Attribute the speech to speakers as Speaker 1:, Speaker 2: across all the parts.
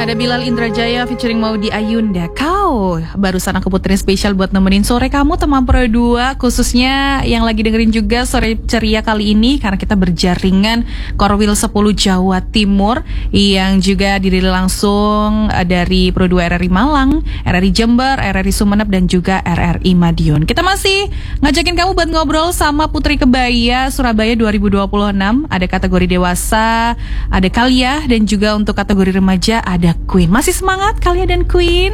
Speaker 1: Ada Bilal Indrajaya featuring Maudy Ayunda. Kau barusan aku puterin spesial buat nemenin sore kamu teman Pro 2, khususnya yang lagi dengerin juga sore ceria kali ini karena kita berjaringan Korwil 10 Jawa Timur yang juga dirilis langsung dari Pro 2 RRI Malang, RRI Jember, RRI Sumeneb dan juga RRI Madiun. Kita masih ngajakin kamu buat ngobrol sama Putri Kebaya Surabaya 2026. Ada kategori dewasa, ada Kalia, dan juga untuk kategori remaja ada Queen. Masih semangat Kalia dan Queen?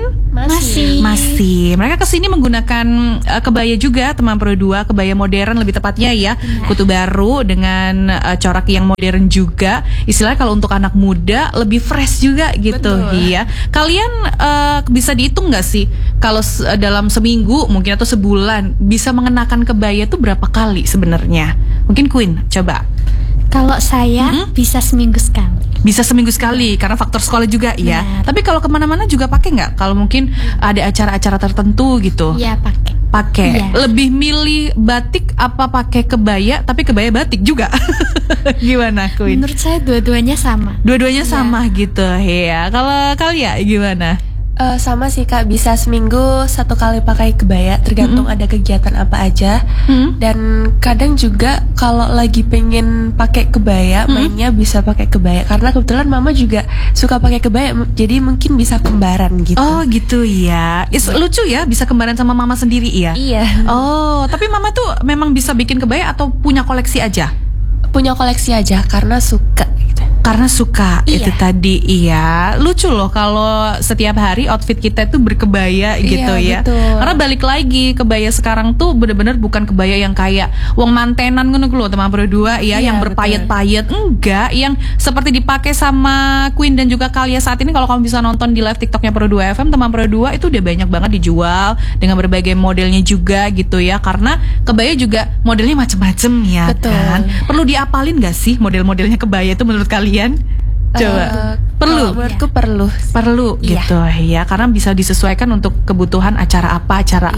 Speaker 1: Masih. Mereka kesini menggunakan kebaya juga, teman Pro 2, kebaya modern lebih tepatnya ya. Kutu baru dengan corak yang modern juga. Istilahnya kalau untuk anak muda lebih fresh juga gitu. Iya. Kalian bisa dihitung nggak sih kalau dalam seminggu mungkin atau sebulan bisa mengenakan kebaya itu berapa kali sebenarnya? Mungkin Queen, coba.
Speaker 2: Kalau saya bisa seminggu sekali.
Speaker 1: Bisa seminggu sekali karena faktor sekolah juga ya. Tapi kalau kemana-mana juga pakai nggak? Kalau mungkin ada acara-acara tertentu gitu?
Speaker 2: Iya, pakai.
Speaker 1: Pakai.
Speaker 2: Ya.
Speaker 1: Lebih milih batik apa pakai kebaya? Tapi kebaya batik juga. Gimana Queen?
Speaker 2: Menurut saya dua-duanya sama.
Speaker 1: Dua-duanya sama gitu ya. Kalau Kalia gimana?
Speaker 3: Sama sih Kak, bisa seminggu satu kali pakai kebaya, tergantung ada kegiatan apa aja. Dan kadang juga kalau lagi pengen pakai kebaya, mainnya bisa pakai kebaya. Karena kebetulan mama juga suka pakai kebaya, jadi mungkin bisa kembaran gitu.
Speaker 1: Oh gitu ya. Lucu ya, bisa kembaran sama mama sendiri ya?
Speaker 3: Iya.
Speaker 1: Oh, tapi mama tuh memang bisa bikin kebaya atau punya koleksi aja?
Speaker 3: Punya koleksi aja karena suka gitu.
Speaker 1: Karena suka itu tadi. Iya, lucu loh kalau setiap hari outfit kita itu berkebaya gitu ya.
Speaker 3: Betul.
Speaker 1: Karena balik lagi, kebaya sekarang tuh bener-bener bukan kebaya yang kayak wong mantenan ngono loh teman Pro 2 ya, yang berpayet-payet. Enggak, yang seperti dipakai sama Queen dan juga Kalia saat ini. Kalau kamu bisa nonton di live TikToknya Pro 2 FM, teman Pro 2 itu udah banyak banget dijual dengan berbagai modelnya juga gitu ya. Karena kebaya juga modelnya macem-macem ya.
Speaker 3: Betul.
Speaker 1: Kan. Perlu diapalin gak sih model-modelnya kebaya itu menurut kalian? Coba. Perlu.
Speaker 3: Menurutku perlu
Speaker 1: gitu ya, karena bisa disesuaikan untuk kebutuhan acara apa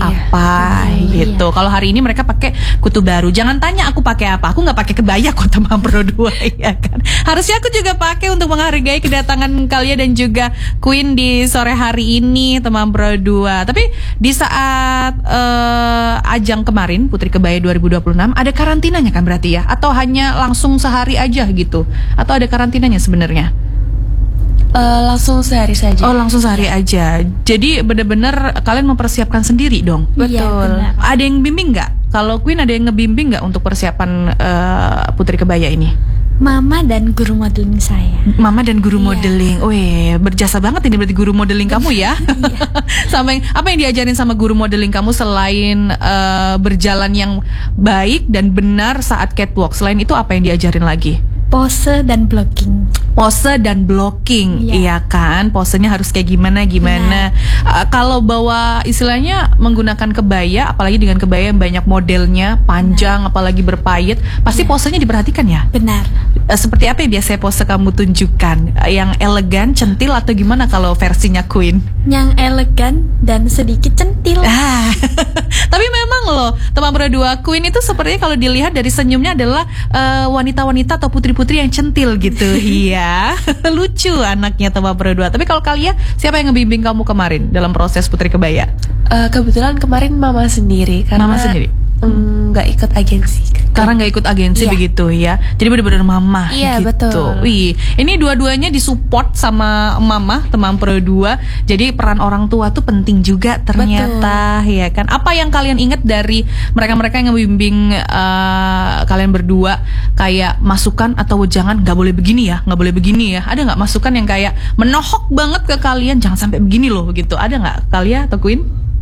Speaker 1: gitu. Kalau hari ini mereka pakai kutu baru, jangan tanya aku pakai apa, aku nggak pakai kebaya kok teman Pro 2 ya kan. Harusnya aku juga pakai untuk menghargai kedatangan kalian dan juga Queen di sore hari ini teman Pro 2. Tapi di saat ajang kemarin Putri Kebaya 2026 ada karantinanya kan berarti ya, atau hanya langsung sehari aja gitu, atau ada karantinanya sebenarnya?
Speaker 3: Langsung sehari saja.
Speaker 1: Oh, langsung sehari aja. Jadi benar-benar kalian mempersiapkan sendiri dong.
Speaker 3: Betul.
Speaker 2: Iya,
Speaker 1: Ada yang bimbing nggak? Kalau Queen ada yang ngebimbing nggak untuk persiapan Putri Kebaya ini?
Speaker 2: Mama dan guru modeling saya.
Speaker 1: Mama dan guru modeling. Weh, berjasa banget ini berarti guru modeling kamu ya. Sama apa yang diajarin sama guru modeling kamu selain berjalan yang baik dan benar saat catwalk? Selain itu apa yang diajarin lagi?
Speaker 2: Pose dan blocking.
Speaker 1: Pose dan blocking, iya kan? Posenya harus kayak gimana? Kalau bawa istilahnya menggunakan kebaya, apalagi dengan kebaya yang banyak modelnya, panjang, apalagi berpayet, pasti posenya diperhatikan ya?
Speaker 2: Benar.
Speaker 1: Seperti apa yang biasanya pose kamu tunjukkan? Yang elegan, centil, atau gimana kalau versinya Queen?
Speaker 2: Yang elegan dan sedikit centil.
Speaker 1: Tapi memang loh, teman Pro 2, Queen itu sepertinya kalau dilihat dari senyumnya adalah wanita-wanita atau putri-putri yang centil gitu. Iya. Lucu anaknya teman Pro 2. Tapi kalau kalian, siapa yang ngebimbing kamu kemarin dalam proses Putri Kebaya?
Speaker 3: Kebetulan kemarin mama sendiri. Karena
Speaker 1: Mama sendiri?
Speaker 3: Nggak ikut agensi.
Speaker 1: Karena nggak ikut agensi begitu ya. Jadi benar-benar mama
Speaker 3: Iya,
Speaker 1: gitu.
Speaker 3: betul.
Speaker 1: Wih, ini dua-duanya disupport sama mama teman Pro 2. Jadi peran orang tua tuh penting juga ternyata ya kan. Apa yang kalian ingat dari mereka-mereka yang ngebimbing kalian berdua, kayak masukan atau jangan nggak boleh begini ya, nggak boleh begini ya. Ada nggak masukan yang kayak menohok banget ke kalian, jangan sampai begini loh gitu? Ada nggak Kalia atau Queen?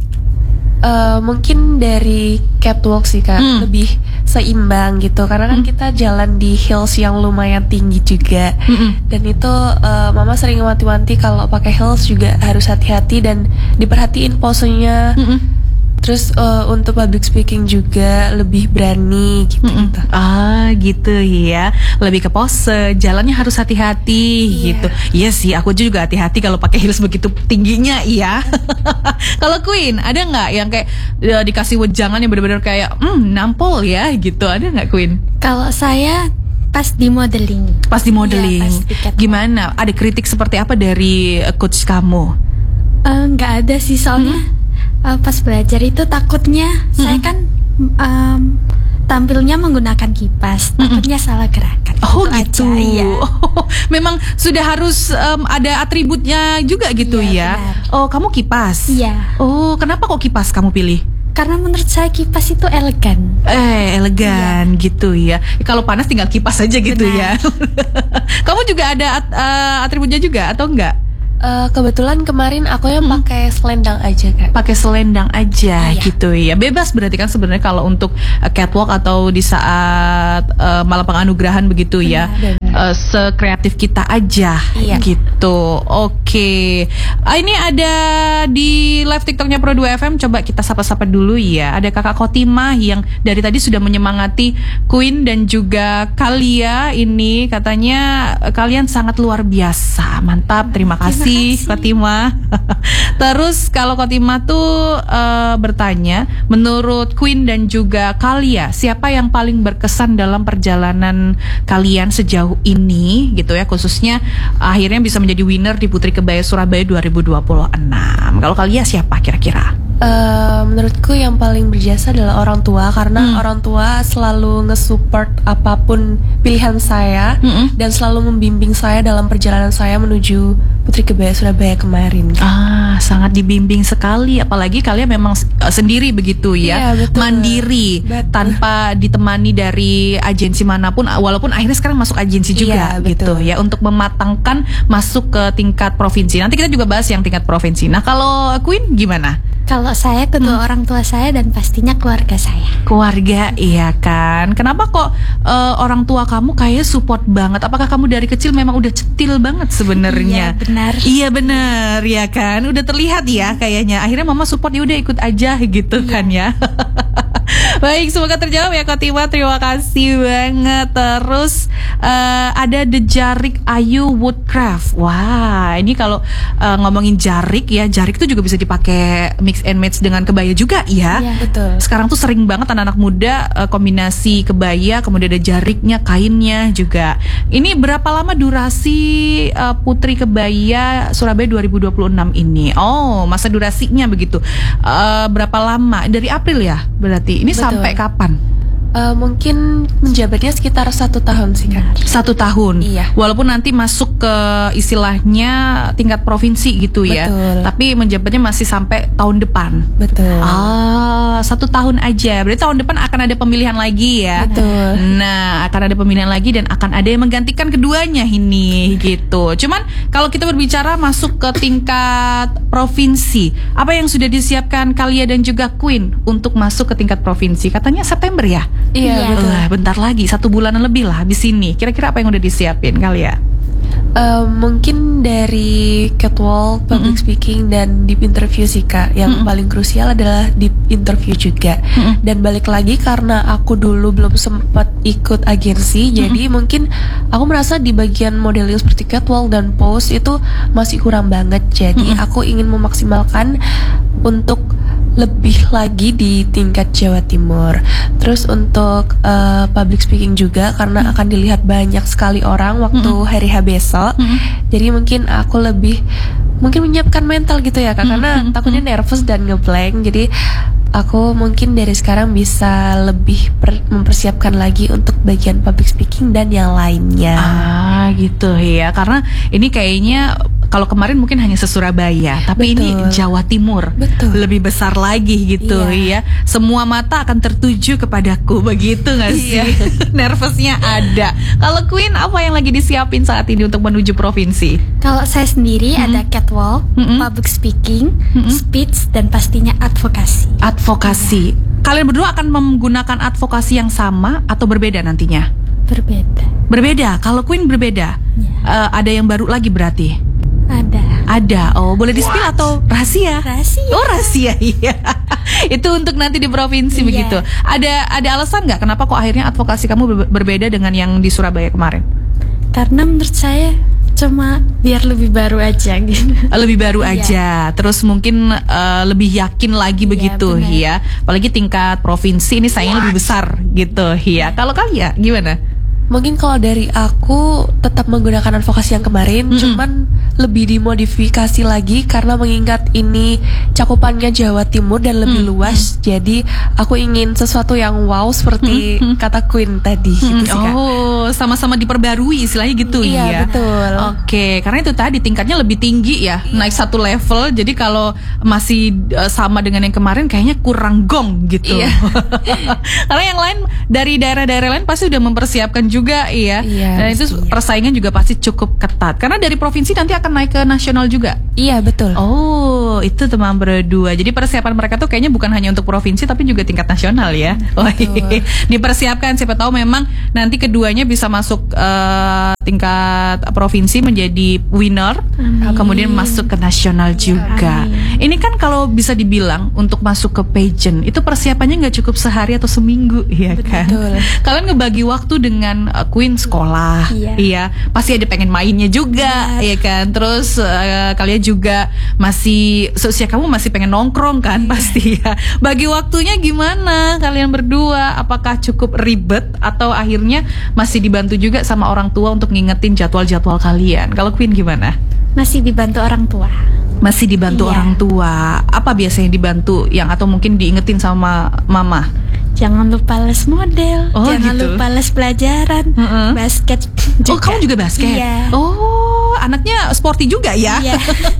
Speaker 3: Mungkin dari catwalk sih Kak, lebih seimbang gitu. Karena kan kita jalan di hills yang lumayan tinggi juga. Dan itu mama sering wanti-wanti kalau pakai heels juga harus hati-hati dan diperhatiin posenya. Terus untuk public speaking juga lebih berani gitu.
Speaker 1: Gitu ya. Lebih ke pose, jalannya harus hati-hati gitu. Iya sih, aku juga hati-hati kalau pakai heels begitu tingginya iya. Kalau Queen, ada nggak yang kayak dikasih wejangan yang benar-benar kayak nampol ya gitu? Ada nggak Queen?
Speaker 2: Kalau saya pas di modeling.
Speaker 1: Pas di modeling.
Speaker 2: Iya, pas di catwalk.
Speaker 1: Gimana? Ada kritik seperti apa dari coach kamu?
Speaker 2: Nggak ada sih, soalnya pas belajar itu takutnya saya kan tampilnya menggunakan kipas, takutnya salah gerakan.
Speaker 1: Oh
Speaker 2: Itu
Speaker 1: gitu.
Speaker 2: aja, iya.
Speaker 1: Oh, memang sudah harus ada atributnya juga gitu
Speaker 2: Iya,
Speaker 1: ya.
Speaker 2: benar.
Speaker 1: Oh, kamu kipas.
Speaker 2: Iya.
Speaker 1: Oh, kenapa kok kipas kamu pilih?
Speaker 2: Karena menurut saya kipas itu elegan.
Speaker 1: Elegan gitu ya. Kalau panas tinggal kipas aja gitu
Speaker 2: Benar.
Speaker 1: ya. Kamu juga ada atributnya juga atau enggak?
Speaker 3: Kebetulan kemarin aku yang pakai selendang aja Kak.
Speaker 1: Pakai selendang aja
Speaker 2: Iya.
Speaker 1: gitu ya. Bebas berarti kan sebenarnya kalau untuk catwalk atau di saat malam penganugerahan begitu ya.
Speaker 3: Benar.
Speaker 1: Sekreatif kita aja
Speaker 3: Iya.
Speaker 1: gitu. Oke. Ini ada di live TikToknya Pro 2 FM. Coba kita sapa-sapa dulu ya. Ada Kakak Khotimah yang dari tadi sudah menyemangati Queen dan juga Kalia. Ini katanya kalian sangat luar biasa. Mantap. Terima kasih Khotimah. Terus kalau Khotimah tuh bertanya, menurut Queen dan juga Kalia, siapa yang paling berkesan dalam perjalanan kalian sejauh ini gitu ya, khususnya akhirnya bisa menjadi winner di Putri Kebaya Surabaya 2026. Kalau Kalia siapa kira-kira?
Speaker 3: Menurutku yang paling berjasa adalah orang tua, karena orang tua selalu nge-support apapun pilihan saya dan selalu membimbing saya dalam perjalanan saya menuju Putri Kebaya Surabaya kemarin.
Speaker 1: Sangat dibimbing sekali, apalagi kalian memang sendiri begitu ya.
Speaker 3: Iya, betul.
Speaker 1: Mandiri,
Speaker 3: Betul.
Speaker 1: tanpa ditemani dari agensi manapun, walaupun akhirnya sekarang masuk agensi juga
Speaker 3: Iya,
Speaker 1: gitu
Speaker 3: betul.
Speaker 1: ya, untuk mematangkan masuk ke tingkat provinsi. Nanti kita juga bahas yang tingkat provinsi. Nah, kalau Queen gimana?
Speaker 2: Kalau saya kedua orang tua saya dan pastinya keluarga saya.
Speaker 1: Keluarga, iya kan. Kenapa kok orang tua kamu kayak support banget? Apakah kamu dari kecil memang udah cetil banget sebenarnya?
Speaker 2: Iya, benar.
Speaker 1: Iya benar, ya kan. Udah terlihat ya kayaknya. Akhirnya mama support, ya udah ikut aja gitu kan ya. Baik, semoga terjawab ya Khotimah. Terima kasih banget. Terus ada The Jarik Ayu Woodcraft. Wah, ini kalau ngomongin jarik ya, jarik itu juga bisa dipakai mix and match dengan kebaya juga ya.
Speaker 2: Iya.
Speaker 3: Betul.
Speaker 1: Sekarang tuh sering banget anak-anak muda kombinasi kebaya, kemudian ada jariknya, kainnya juga. Ini berapa lama durasi Putri Kebaya Surabaya 2026 ini? Oh, masa durasinya begitu. Berapa lama? Dari April ya berarti. Ini
Speaker 3: Betul.
Speaker 1: sampai kapan?
Speaker 3: Mungkin menjabatnya sekitar 1 tahun sih Kak.
Speaker 1: 1 tahun.
Speaker 3: Iya.
Speaker 1: Walaupun nanti masuk ke istilahnya tingkat provinsi gitu ya.
Speaker 3: Betul.
Speaker 1: Tapi menjabatnya masih sampai tahun depan.
Speaker 3: Betul.
Speaker 1: 1 tahun aja. Berarti tahun depan akan ada pemilihan lagi ya.
Speaker 3: Betul.
Speaker 1: Nah, akan ada pemilihan lagi dan akan ada yang menggantikan keduanya ini gitu. Cuman kalau kita berbicara masuk ke tingkat provinsi, apa yang sudah disiapkan Kalia dan juga Queen untuk masuk ke tingkat provinsi? Katanya September ya?
Speaker 3: Iya,
Speaker 2: Iya.
Speaker 3: betul.
Speaker 1: Bentar lagi, 1 bulanan lebih lah habis ini. Kira-kira apa yang udah disiapin Kalia?
Speaker 3: Mungkin dari catwalk, public speaking, dan deep interview sih Kak. Yang paling krusial adalah deep interview juga. Dan balik lagi, karena aku dulu belum sempat ikut agensi, jadi mungkin aku merasa di bagian modeling seperti catwalk dan pose itu masih kurang banget. Jadi aku ingin memaksimalkan untuk lebih lagi di tingkat Jawa Timur. Terus untuk public speaking juga, karena akan dilihat banyak sekali orang waktu hari H besok. Jadi mungkin aku lebih menyiapkan mental gitu ya Kak, karena takutnya nervous dan ngeblank. Jadi aku mungkin dari sekarang bisa lebih mempersiapkan lagi untuk bagian public speaking dan yang lainnya.
Speaker 1: Gitu ya. Karena ini kayaknya kalau kemarin mungkin hanya se-Surabaya, tapi ini
Speaker 3: Betul.
Speaker 1: Jawa Timur.
Speaker 3: Betul.
Speaker 1: Lebih besar lagi gitu ya. Semua mata akan tertuju kepadaku, begitu gak sih?
Speaker 3: Iya.
Speaker 1: Nervousnya ada. Kalau Queen, apa yang lagi disiapin saat ini untuk menuju provinsi?
Speaker 2: Kalau saya sendiri ada catwalk, public speaking, speech, dan pastinya advokasi.
Speaker 1: Advokasi. Kalian berdua akan menggunakan advokasi yang sama atau berbeda nantinya?
Speaker 2: Berbeda.
Speaker 1: Berbeda. Kalau Queen berbeda. Ada yang baru lagi berarti? Ada. Oh, boleh di-spill atau rahasia?
Speaker 2: Rahasia.
Speaker 1: Oh, rahasia. Iya. Itu untuk nanti di provinsi
Speaker 2: Iya.
Speaker 1: begitu. Ada alasan nggak kenapa kok akhirnya advokasi kamu berbeda dengan yang di Surabaya kemarin?
Speaker 2: Karena menurut saya cuma biar lebih baru aja gitu.
Speaker 1: Lebih baru
Speaker 2: Iya.
Speaker 1: aja. Terus mungkin lebih yakin lagi begitu
Speaker 2: benar.
Speaker 1: ya. Apalagi tingkat provinsi ini sayangnya lebih besar gitu ya. Kalau kalian gimana?
Speaker 3: Mungkin kalau dari aku tetap menggunakan advokasi yang kemarin, cuman lebih dimodifikasi lagi karena mengingat ini cakupannya Jawa Timur dan lebih luas. Jadi aku ingin sesuatu yang wow seperti kata Queen tadi gitu sih, Kak.
Speaker 1: Oh, sama-sama diperbarui istilahnya gitu
Speaker 3: Iya,
Speaker 1: ya.
Speaker 3: betul.
Speaker 1: Oke, karena itu tadi tingkatnya lebih tinggi ya, naik satu level. Jadi kalau masih sama dengan yang kemarin kayaknya kurang gong gitu.
Speaker 3: Iya.
Speaker 1: Karena yang lain dari daerah-daerah lain pasti udah mempersiapkan juga ya.
Speaker 3: Iya,
Speaker 1: Dan itu
Speaker 3: pasti.
Speaker 1: persaingan juga pasti cukup ketat. Karena dari provinsi nanti akan naik ke nasional juga.
Speaker 3: Iya, betul.
Speaker 1: Oh, itu teman berdua. Jadi persiapan mereka tuh kayaknya bukan hanya untuk provinsi tapi juga tingkat nasional ya. Dipersiapkan, siapa tahu memang nanti keduanya bisa masuk tingkat provinsi menjadi winner, kemudian masuk ke nasional juga. Ini kan kalau bisa dibilang untuk masuk ke pageant itu persiapannya nggak cukup sehari atau seminggu, ya kan?
Speaker 3: Betul.
Speaker 1: Kalian ngebagi waktu dengan Queen sekolah, iya. Pasti ada pengen mainnya juga, ya kan? Terus kalian juga masih seusia kamu masih pengen nongkrong kan, pasti ya. Bagi waktunya gimana kalian berdua? Apakah cukup ribet atau akhirnya masih dibantu juga sama orang tua untuk ngingetin jadwal-jadwal kalian? Kalau Queen gimana?
Speaker 2: Masih dibantu orang tua.
Speaker 1: Masih dibantu orang tua. Apa biasanya dibantu yang atau mungkin diingetin sama mama?
Speaker 2: Jangan lupa les model,
Speaker 1: Oh,
Speaker 2: jangan
Speaker 1: gitu.
Speaker 2: lupa les pelajaran, basket juga.
Speaker 1: Oh, kamu juga basket?
Speaker 2: Iya.
Speaker 1: Oh, anaknya sporty juga ya?
Speaker 2: Iya.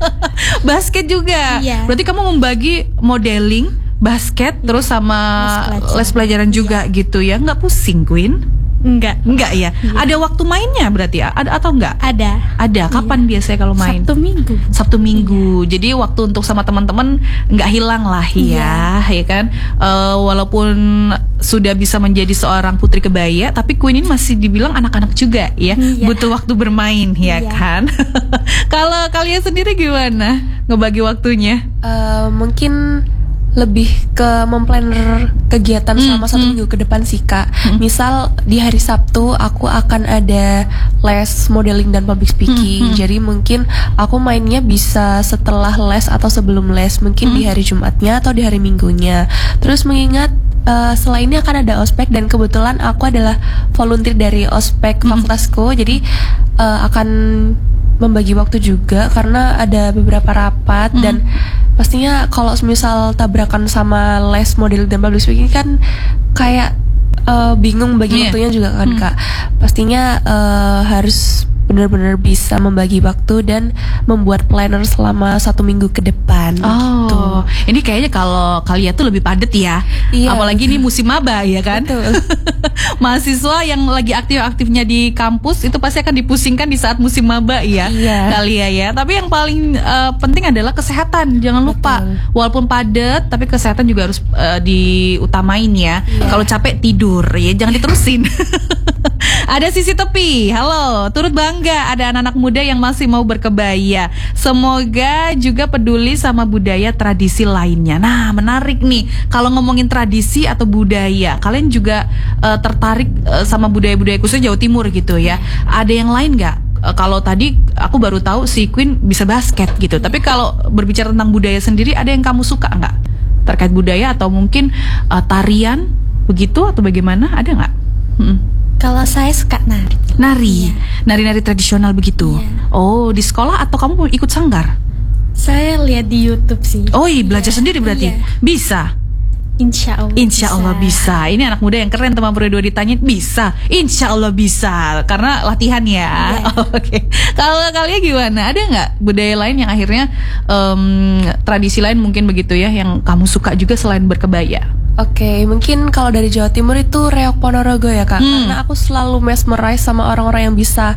Speaker 1: Basket juga.
Speaker 2: Iya.
Speaker 1: Berarti kamu membagi modeling, basket, terus sama les pelajaran juga gitu ya? Nggak pusing, Queen?
Speaker 2: Enggak.
Speaker 1: Enggak ya? Ada waktu mainnya berarti ya? Ada atau enggak? Ada. Kapan biasanya kalau main?
Speaker 2: Sabtu Minggu.
Speaker 1: Sabtu Minggu. Jadi waktu untuk sama teman-teman nggak hilang lah ya kan. Walaupun sudah bisa menjadi seorang putri kebaya, tapi Queen ini masih dibilang anak-anak juga ya. Butuh waktu bermain ya kan. Kalau kalian sendiri gimana ngebagi waktunya?
Speaker 3: Mungkin lebih ke memplanner kegiatan selama 1 minggu ke depan sih, Kak. Misal di hari Sabtu aku akan ada les modeling dan public speaking. Jadi mungkin aku mainnya bisa setelah les atau sebelum les, mungkin di hari Jumatnya atau di hari Minggunya. Terus mengingat selain ini akan ada ospek dan kebetulan aku adalah volunteer dari ospek fakultasku. Jadi akan membagi waktu juga karena ada beberapa rapat dan pastinya kalau misal tabrakan sama les model dan public speaking kan kayak bingung bagi waktunya juga kan, Kak. Pastinya harus benar-benar bisa membagi waktu dan membuat planner selama 1 minggu ke depan. Gitu.
Speaker 1: Ini kayaknya kalau kalian tuh lebih padat ya.
Speaker 3: Iya,
Speaker 1: Apalagi ini musim maba ya kan.
Speaker 3: Betul.
Speaker 1: Mahasiswa yang lagi aktif-aktifnya di kampus itu pasti akan dipusingkan di saat musim maba ya. Kalian ya. Tapi yang paling penting adalah kesehatan. Jangan lupa. Walaupun padat tapi kesehatan juga harus diutamain ya. Kalau capek tidur ya, jangan diterusin. Ada Sisi Tepi, halo, turut bangga ada anak-anak muda yang masih mau berkebaya. Semoga juga peduli sama budaya tradisi lainnya. Nah, menarik nih, kalau ngomongin tradisi atau budaya, kalian juga tertarik sama budaya-budaya khususnya Jawa Timur gitu ya. Ada yang lain nggak? Kalau tadi aku baru tahu si Queen bisa basket gitu. Tapi kalau berbicara tentang budaya sendiri, ada yang kamu suka nggak? Terkait budaya atau mungkin tarian begitu atau bagaimana? Ada nggak?
Speaker 2: Kalau saya suka nari.
Speaker 1: Nari-nari tradisional begitu. Oh, di sekolah atau kamu mau ikut sanggar?
Speaker 2: Saya lihat di YouTube sih.
Speaker 1: Oh, belajar sendiri berarti. Bisa.
Speaker 2: Insya Allah
Speaker 1: bisa. Ini anak muda yang keren, teman berdua ditanya bisa. Insya Allah bisa, karena latihan ya. Oke. Kalau kalian gimana? Ada nggak budaya lain yang akhirnya tradisi lain mungkin begitu ya, yang kamu suka juga selain berkebaya?
Speaker 3: Oke, mungkin kalau dari Jawa Timur itu reok Ponorogo ya, Kak. Karena aku selalu mesmerize sama orang-orang yang bisa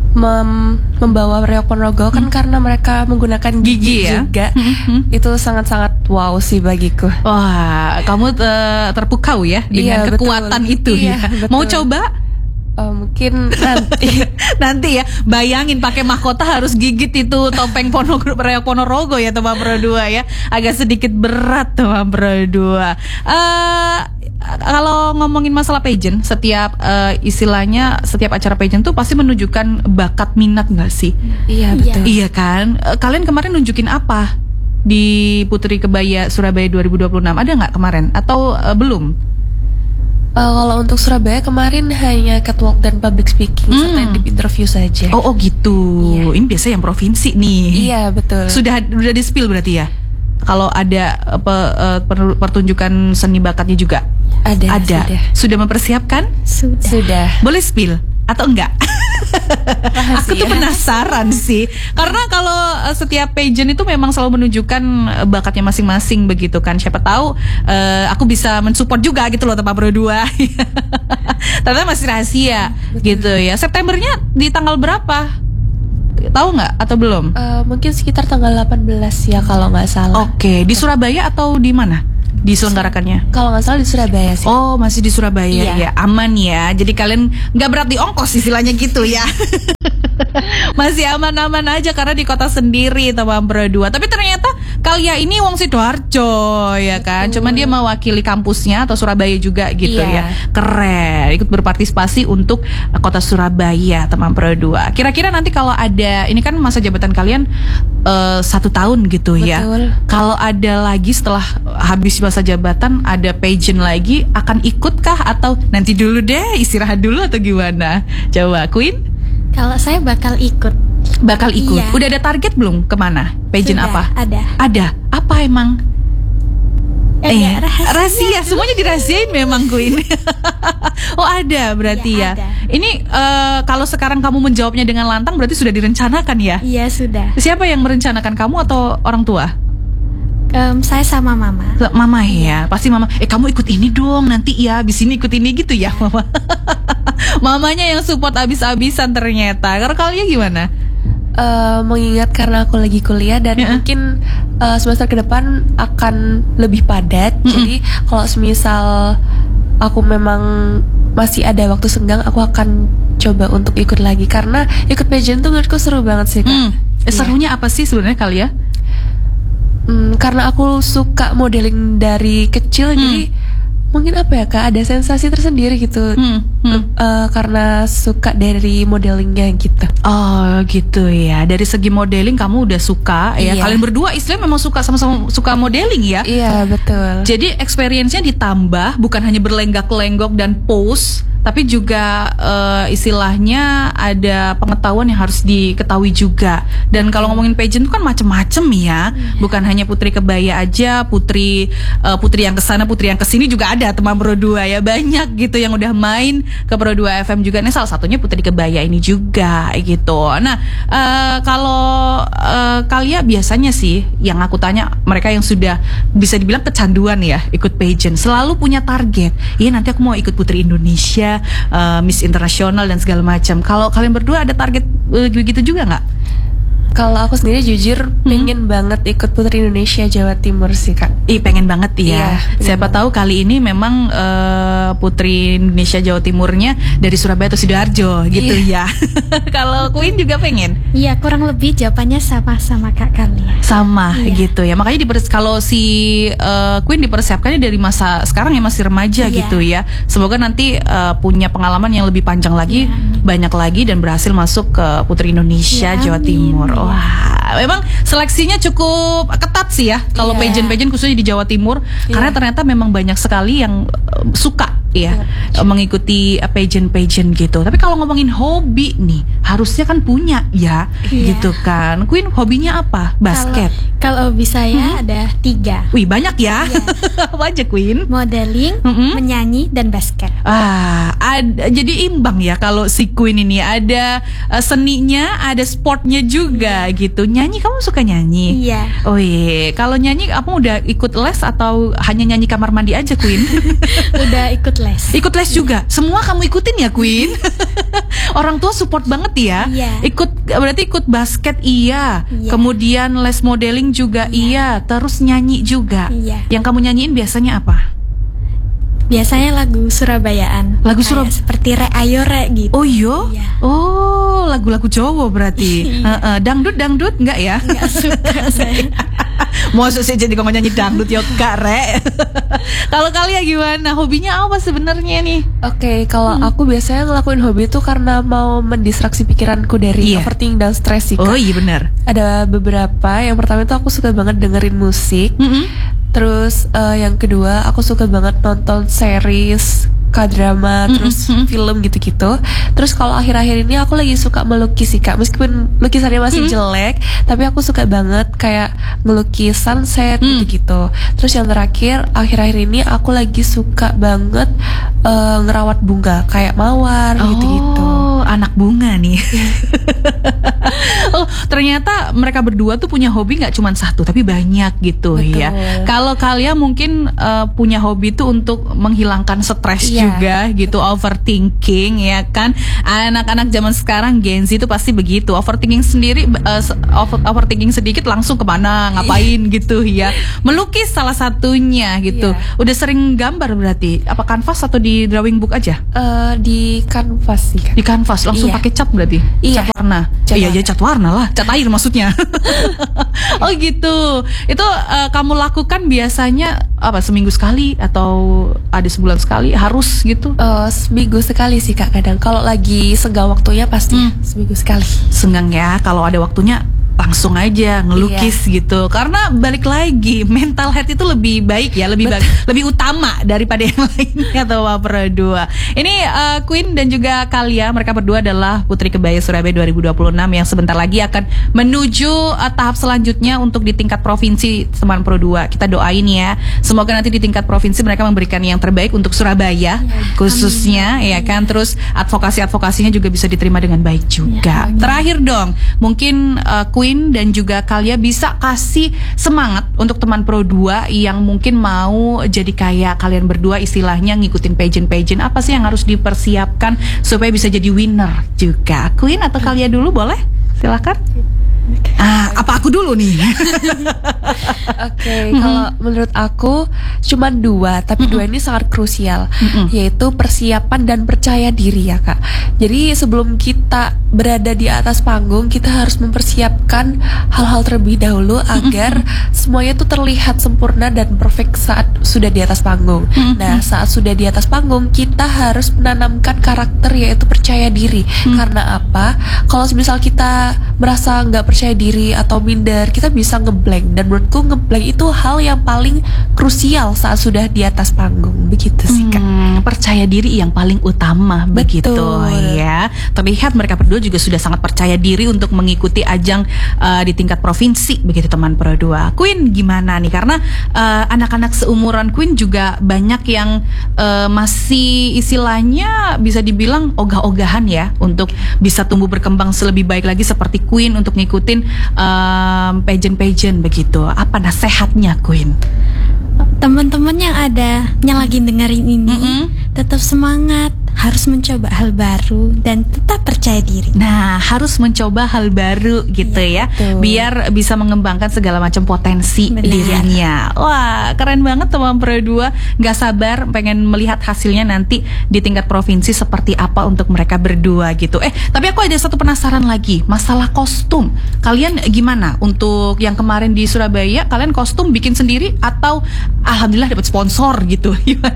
Speaker 3: membawa reok Ponorogo kan karena mereka menggunakan gigi
Speaker 1: ya?
Speaker 3: juga. Itu sangat-sangat wow sih bagiku.
Speaker 1: Wah, kamu terpukau ya dengan kekuatan itu ya.
Speaker 3: Betul.
Speaker 1: Mau coba?
Speaker 3: Mungkin
Speaker 1: nanti ya, bayangin pakai mahkota harus gigit itu topeng reok Ponorogo ya teman berdua ya. Agak sedikit berat teman berdua. Kalau ngomongin masalah pageant, setiap istilahnya setiap acara pageant tuh pasti menunjukkan bakat minat nggak sih?
Speaker 3: Iya betul.
Speaker 1: Iya kan? Kalian kemarin nunjukin apa di Putri Kebaya Surabaya 2026? Ada nggak kemarin? Atau belum?
Speaker 3: Kalau untuk Surabaya kemarin hanya catwalk dan public speaking serta deep interview saja.
Speaker 1: Oh gitu. Iya. Ini biasa yang provinsi nih.
Speaker 3: Iya betul.
Speaker 1: Sudah di spill berarti ya? Kalau ada pertunjukan seni bakatnya juga? Ada. Sudah mempersiapkan?
Speaker 3: Sudah.
Speaker 1: Boleh spill atau enggak? Aku tuh penasaran sih, karena kalau setiap pageant itu memang selalu menunjukkan bakatnya masing-masing begitu kan. Siapa tahu aku bisa mensupport juga gitu loh teman berdua. Ternyata masih rahasia. Betul. Gitu ya. Septembernya di tanggal berapa? Tahu nggak atau belum?
Speaker 3: Mungkin sekitar tanggal 18 ya kalau nggak salah.
Speaker 1: Oke, di Surabaya atau di mana diselenggarakannya?
Speaker 3: Kalau nggak salah di Surabaya sih.
Speaker 1: Oh, masih di Surabaya ya. Aman ya. Jadi kalian nggak berat di ongkos istilahnya gitu ya. Masih aman-aman aja karena di kota sendiri teman berdua. Tapi ternyata Kalia ini wong Sidoarjo ya kan. Cuman dia mewakili kampusnya atau Surabaya juga gitu ya. Keren. Ikut berpartisipasi untuk kota Surabaya teman berdua. Kira-kira nanti kalau ada, ini kan masa jabatan kalian 1 tahun gitu ya. Kalau ada lagi setelah habis masa jabatan ada pageant lagi, akan ikutkah atau nanti dulu deh istirahat dulu atau gimana? Coba Queen?
Speaker 2: Kalau saya bakal ikut.
Speaker 1: Bakal ikut. Iya. Udah ada target belum kemana? Pageant
Speaker 2: Sudah,
Speaker 1: apa?
Speaker 2: Ada.
Speaker 1: Apa emang?
Speaker 2: Rahasia.
Speaker 1: Semuanya dirahasiain memang Queen. Oh ada berarti ya.
Speaker 2: Ada.
Speaker 1: Ini kalau sekarang kamu menjawabnya dengan lantang berarti sudah direncanakan ya?
Speaker 2: Iya sudah.
Speaker 1: Siapa yang merencanakan, kamu atau orang tua?
Speaker 2: Saya sama mama.
Speaker 1: Mama ya, pasti mama. Kamu ikut ini dong nanti ya, abis ini ikut ini gitu ya mama. Mamanya yang support abis-abisan ternyata. Kalau kalian gimana?
Speaker 3: Mengingat karena aku lagi kuliah dan mungkin semester ke depan akan lebih padat. Jadi kalau semisal aku memang masih ada waktu senggang, aku akan coba untuk ikut lagi karena ikut pageant tuh menurutku seru banget sih Kak.
Speaker 1: Serunya apa sih sebenarnya kalian?
Speaker 3: Karena aku suka modeling dari kecil, jadi mungkin apa ya Kak, ada sensasi tersendiri gitu. Karena suka dari modelingnya gitu.
Speaker 1: Oh gitu ya. Dari segi modeling kamu udah suka ya. Kalian berdua istilahnya memang sama-sama suka modeling ya.
Speaker 3: Iya betul.
Speaker 1: Jadi experience-nya ditambah, bukan hanya berlenggak-lenggok dan pose, tapi juga istilahnya ada pengetahuan yang harus diketahui juga. Dan kalau ngomongin pageant itu kan macem-macem ya, bukan hanya putri kebaya aja, putri yang kesana, putri yang kesini juga ada teman Pro 2 ya, banyak gitu yang udah main ke Pro 2 FM juga. Nih salah satunya putri kebaya ini juga gitu. Nah kalau kalian biasanya sih yang aku tanya, mereka yang sudah bisa dibilang kecanduan ya ikut pageant, selalu punya target. Iya nanti aku mau ikut putri Indonesia, Miss Internasional dan segala macam. Kalau kalian berdua ada target begitu juga nggak?
Speaker 3: Kalau aku sendiri jujur pengen banget ikut Putri Indonesia Jawa Timur sih Kak.
Speaker 1: Pengen banget ya. Siapa tahu kali ini memang Putri Indonesia Jawa Timurnya dari Surabaya atau Sidoarjo gitu ya. Kalau Queen juga pengen?
Speaker 2: Iya, kurang lebih jawabannya sama Kak Kalia.
Speaker 1: Sama gitu ya. Makanya kalau si Queen dipersiapkannya dari masa sekarang ya, masih remaja gitu ya. Semoga nanti punya pengalaman yang lebih panjang lagi, banyak lagi, dan berhasil masuk ke Putri Indonesia Jawa Timur. Wah, memang seleksinya cukup ketat sih ya kalau pageant-pageant khususnya di Jawa Timur, karena ternyata memang banyak sekali yang suka mengikuti pageant-pageant gitu. Tapi kalau ngomongin hobi nih, harusnya kan punya ya, gitu kan. Queen hobinya apa? Basket.
Speaker 2: Kalau hobi saya ada 3.
Speaker 1: Wih banyak ya. Apa aja Queen?
Speaker 2: Modeling, menyanyi, dan basket.
Speaker 1: Jadi imbang ya kalau si Queen ini, ada seninya, ada sportnya juga gitu. Nyanyi, kamu suka nyanyi?
Speaker 2: Iya.
Speaker 1: Oh iya. Kalau nyanyi, kamu udah ikut les atau hanya nyanyi kamar mandi aja Queen?
Speaker 2: Udah ikut les.
Speaker 1: Ikut les juga? Semua kamu ikutin ya Queen? Orang tua support banget ya? Berarti ikut basket kemudian les modeling juga terus nyanyi juga. Yang kamu nyanyiin biasanya apa?
Speaker 2: Biasanya lagu Surabayaan.
Speaker 1: Lagu Surabaya
Speaker 2: seperti Rek Ayo Rek gitu.
Speaker 1: Oh iya? Oh, lagu-lagu Jawa berarti. Dangdut enggak ya?
Speaker 2: Enggak suka saya.
Speaker 1: Maksud sih jadi ngomong nyanyi dangdut ya Kak Rek. Kalau kalian gimana? Hobinya apa sebenarnya nih?
Speaker 3: Oke, kalau aku biasanya ngelakuin hobi itu karena mau mendistraksi pikiranku dari overthinking dan stres sih Kak.
Speaker 1: Oh iya benar.
Speaker 3: Ada beberapa. Yang pertama itu aku suka banget dengerin musik. Terus yang kedua, aku suka banget nonton series, K-drama, terus film gitu-gitu. Terus kalau akhir-akhir ini aku lagi suka melukis sih Kak. Meskipun lukisannya masih jelek, tapi aku suka banget kayak ngelukis sunset gitu-gitu. Terus yang terakhir, akhir-akhir ini aku lagi suka banget ngerawat bunga kayak mawar gitu-gitu.
Speaker 1: Anak bunga nih. Oh, ternyata mereka berdua tuh punya hobi nggak cuma satu, tapi banyak gitu.
Speaker 3: Betul.
Speaker 1: Ya. Kalau kalian mungkin punya hobi tuh untuk menghilangkan stres juga gitu, overthinking ya kan. Anak-anak zaman sekarang Gen Z itu pasti begitu. Overthinking sendiri, overthinking sedikit langsung kemana, ngapain gitu ya. Melukis salah satunya gitu. Udah sering gambar berarti? Apa kanvas atau di drawing book aja?
Speaker 3: Di kanvas sih Kak.
Speaker 1: Di kanvas langsung pakai cat berarti? Cat warna. Iya, cat warna lah, cat air maksudnya. Oh gitu. Itu kamu lakukan biasanya apa, seminggu sekali atau ada sebulan sekali harus gitu?
Speaker 3: Seminggu sekali sih Kak kadang. Kalau lagi senggang waktunya pasti seminggu sekali.
Speaker 1: Senggang ya, kalau ada waktunya langsung aja ngelukis gitu. Karena balik lagi mental health itu lebih baik ya, lebih utama daripada yang lainnya atau berdua. Ini Queen dan juga Kalia, mereka berdua adalah Putri Kebaya Surabaya 2026 yang sebentar lagi akan menuju tahap selanjutnya untuk di tingkat provinsi teman Pro 2. Kita doain ya, semoga nanti di tingkat provinsi mereka memberikan yang terbaik untuk Surabaya khususnya ya kan. Terus advokasinya juga bisa diterima dengan baik juga. Terakhir dong, mungkin Queen dan juga Kalia bisa kasih semangat untuk teman Pro 2 yang mungkin mau jadi kayak kalian berdua, istilahnya ngikutin pageant. Apa sih yang harus dipersiapkan supaya bisa jadi winner juga? Queen atau Kalia dulu boleh? Silakan. Apa aku dulu nih?
Speaker 3: Oke, kalau menurut aku cuma dua, tapi dua ini sangat krusial, yaitu persiapan dan percaya diri ya Kak. Jadi sebelum kita berada di atas panggung, kita harus mempersiapkan hal-hal terlebih dahulu agar semuanya itu terlihat sempurna dan perfect saat sudah di atas panggung. Nah, saat sudah di atas panggung, kita harus menanamkan karakter, yaitu percaya diri. Karena apa? Kalau misal kita merasa nggak percaya diri atau minder, kita bisa ngeblank. Dan menurutku ngeblank itu hal yang paling krusial saat sudah di atas panggung. Begitu sih Kak.
Speaker 1: Percaya diri yang paling utama. Begitu ya. Terlihat mereka berdua juga sudah sangat percaya diri untuk mengikuti ajang di tingkat provinsi. Begitu teman Pro 2. Queen gimana nih? Karena anak-anak seumuran Queen juga banyak yang masih istilahnya bisa dibilang ogah-ogahan ya, untuk bisa tumbuh berkembang selebih baik lagi seperti Queen, untuk ngikutin pageant begitu. Apa nasihatnya Queen?
Speaker 2: Teman-teman yang lagi dengerin ini, tetap semangat, harus mencoba hal baru dan tetap percaya diri.
Speaker 1: Nah, harus mencoba hal baru gitu ya, biar bisa mengembangkan segala macam potensi dirinya. Wah, keren banget teman Pro 2. Gak sabar pengen melihat hasilnya nanti di tingkat provinsi seperti apa untuk mereka berdua gitu. Tapi aku ada satu penasaran lagi, masalah kostum. Kalian gimana untuk yang kemarin di Surabaya? Kalian kostum bikin sendiri atau alhamdulillah dapat sponsor gitu?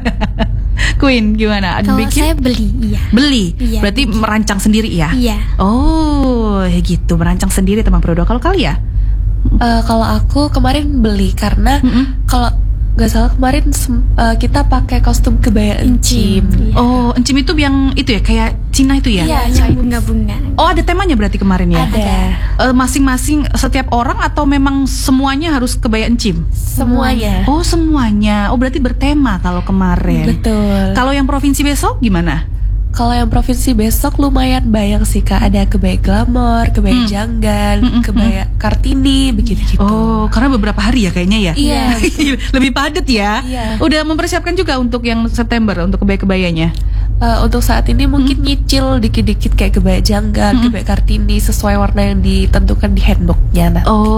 Speaker 1: Queen gimana?
Speaker 2: Kalau saya beli,
Speaker 1: Beli?
Speaker 2: Iya,
Speaker 1: berarti merancang sendiri ya?
Speaker 2: Iya.
Speaker 1: Oh, gitu, merancang sendiri teman Pro 2. Kalau Kalia?
Speaker 3: Kalau aku kemarin beli karena kalau nggak salah kemarin kita pakai kostum kebaya encim.
Speaker 1: Oh, encim itu yang itu ya, kayak Cina itu ya?
Speaker 2: Iya, yang bunga-bunga.
Speaker 1: Oh, ada temanya berarti kemarin ya?
Speaker 3: Ada.
Speaker 1: Masing-masing setiap orang atau memang semuanya harus kebaya encim?
Speaker 3: Semuanya.
Speaker 1: Oh, semuanya. Oh, berarti bertema kalau kemarin.
Speaker 3: Betul.
Speaker 1: Kalau yang provinsi besok gimana?
Speaker 3: Kalau yang provinsi besok lumayan banyak sih Kak. Ada kebaya glamor, kebaya janggan, kebaya Kartini, begitu-gitu.
Speaker 1: Oh, karena beberapa hari ya kayaknya ya?
Speaker 3: Iya.
Speaker 1: Lebih padat ya?
Speaker 3: Iya.
Speaker 1: Udah mempersiapkan juga untuk yang September, untuk kebaya-kebayanya?
Speaker 3: Untuk saat ini mungkin nyicil dikit-dikit kayak kebaya janggan, kebaya Kartini sesuai warna yang ditentukan di handbooknya.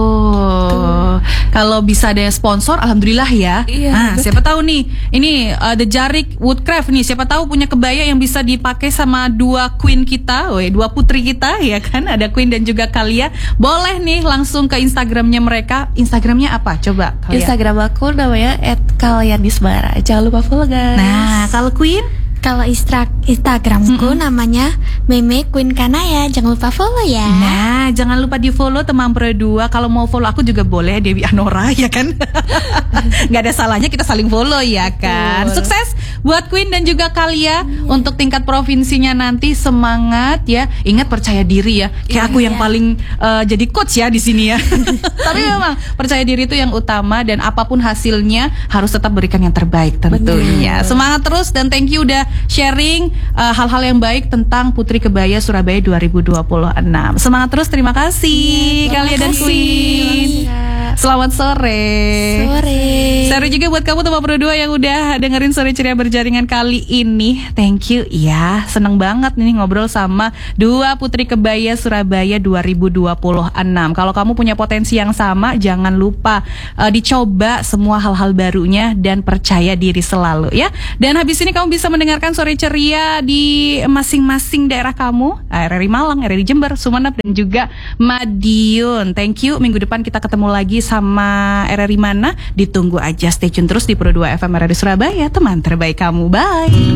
Speaker 1: Oh, kalau bisa ada sponsor, alhamdulillah ya.
Speaker 3: Iya,
Speaker 1: siapa tahu nih, ini The Jarik Woodcraft nih, siapa tahu punya kebaya yang bisa dipakai sama dua queen kita, dua putri kita ya kan, ada Queen dan juga Kalia. Boleh nih langsung ke Instagramnya mereka. Instagramnya apa? Coba Kalia.
Speaker 3: Instagram aku namanya @kaliandismara. Jangan lupa follow guys.
Speaker 1: Nah, kalau Queen?
Speaker 2: Kalau Instagramku namanya Meme Queen Kanaya. Jangan lupa follow ya.
Speaker 1: Nah, jangan lupa di follow teman Pro 2. Kalau mau follow aku juga boleh, Dewi Anora ya kan. Gak ada salahnya kita saling follow ya kan.
Speaker 3: Betul.
Speaker 1: Sukses buat Queen dan juga Kalia untuk tingkat provinsinya nanti. Semangat ya. Ingat percaya diri ya. Kayak aku yang paling jadi coach ya di sini ya. Tapi memang percaya diri itu yang utama, dan apapun hasilnya harus tetap berikan yang terbaik tentunya. Semangat terus, dan thank you udah sharing hal-hal yang baik tentang Putri Kebaya Surabaya 2026. Semangat terus, terima kasih Kalia dan Queen. Selamat sore. Sore juga buat kamu teman Pro 2 yang udah dengerin Sore Ceria Berjaringan kali ini. Thank you ya. Seneng banget nih ngobrol sama dua Putri Kebaya Surabaya 2026. Kalau kamu punya potensi yang sama, jangan lupa dicoba semua hal-hal barunya dan percaya diri selalu ya. Dan habis ini kamu bisa mendengarkan Sore Ceria di masing-masing daerah kamu, RRI Malang, RRI Jember, Sumeneb, dan juga Madiun. Thank you. Minggu depan kita ketemu lagi sama RRI mana? Ditunggu aja. Stay tune terus di Pro 2 FM RRI Surabaya, teman terbaik kamu. Bye.